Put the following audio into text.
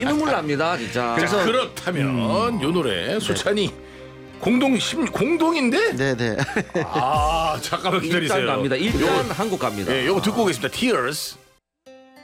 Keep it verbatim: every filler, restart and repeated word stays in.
이 눈물 납니다 진짜. 그래서 자, 그렇다면 음. 요 노래 수찬이 네. 공동 심 공동인데? 네네. 아 잠깐만 기다리세요. 일단 갑니다. 일단 요, 한국 갑니다. 예, 요거 듣고 오겠습니다. Tears.